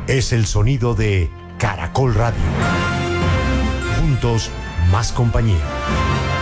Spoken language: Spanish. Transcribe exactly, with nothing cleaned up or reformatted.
Es el sonido de Caracol Radio. Juntos, más compañía.